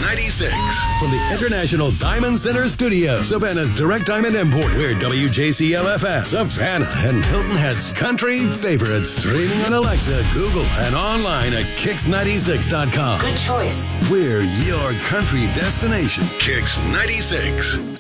96. From the International Diamond Center Studio, Savannah's Direct Diamond Import, we're WJCLFS, Savannah and Hilton Head's country favorites. Streaming on Alexa, Google, and online at Kix96.com. Good choice. We're your country destination. Kix 96.